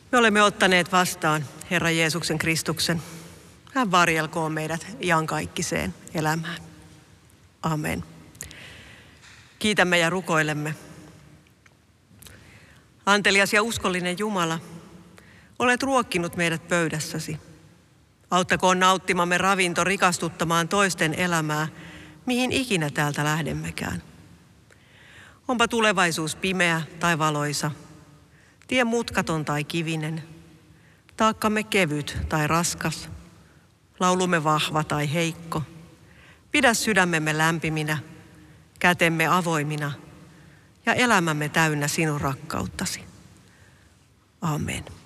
Me olemme ottaneet vastaan Herran Jeesuksen Kristuksen. Hän varjelkoon meidät iankaikkiseen elämään. Amen. Kiitämme ja rukoilemme. Antelias ja uskollinen Jumala, olet ruokkinut meidät pöydässäsi. Auttakoon nauttimamme ravinto rikastuttamaan toisten elämää, mihin ikinä täältä lähdemmekään. Onpa tulevaisuus pimeä tai valoisa, tie mutkaton tai kivinen, taakkamme kevyt tai raskas, laulumme vahva tai heikko. Pidä sydämemme lämpiminä, kätemme avoimina ja elämämme täynnä sinun rakkauttasi. Amen.